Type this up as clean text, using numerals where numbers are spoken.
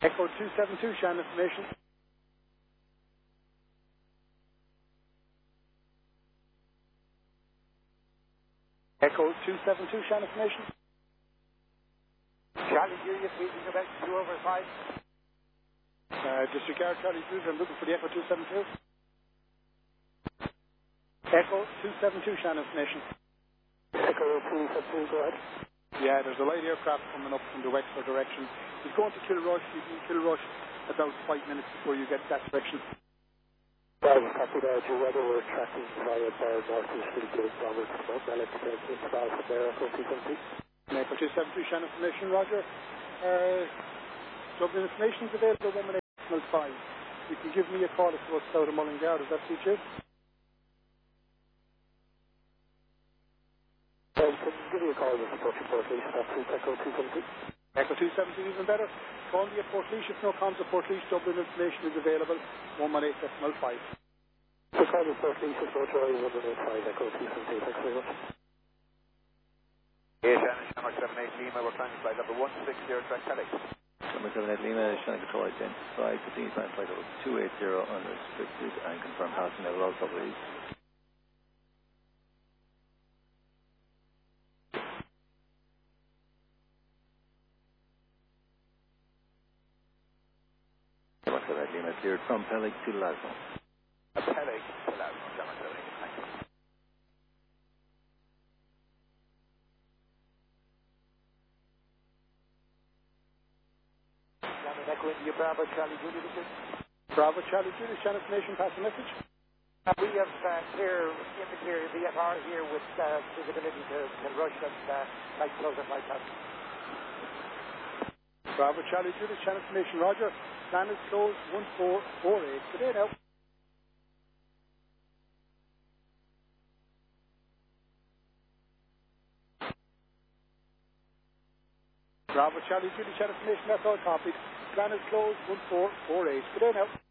Echo 272, Shannon information. Echo 272, Shannon information. Charlie Julius, speaking about 2 over 5. Disregard Charlie Julius, I'm looking for the Echo 272. Echo 272, Shannon information. Echo 272, go ahead. Yeah, there's a light aircraft coming up from the Wexford direction. He's going to Kilrush. You can Kilrush about 5 minutes before you get that direction. Well, copy that. Your weather, we're tracking via bar northeasterly gate Robert Smoke. I'll let you take this about from there, Echo 272. Echo 272, Shannon information, Roger. Dublin information is available 118.5. You can give me a call if you're out of Mullingar. Does that suit you? Can you give me a call with the Port Portleash, that's Echo 272. Echo 272, even better. Call me at Portleash. If no comms at Portleash, Dublin information is available 118.5. So call me Portleash at Rotorua 118.5, Echo 272. Thanks very much. Yeah, Shannon, Shamrock 78 Lima, we're climbing flight number 160, track Telex. Shamrock 78 Lima, Shannon Control identified, continue climb flight level 280 unrestricted and confirm passing level also please. Shamrock 78 Lima cleared from Peleg to Lasmo. Peleg to Lasmo, Shamrock 78, thank you. Echo India Bravo, Charlie Julius. Bravo, Charlie Julius, Shannon information, pass the message. We have clear interior VFR here with visibility to Rush and light close at light out. Bravo, Charlie Julius, Shannon information, Roger. Plan is closed 1448. Good day now. Bravo, Charlie Julius, Shannon information, that's all copied. Plan is closed 1448. Good day now.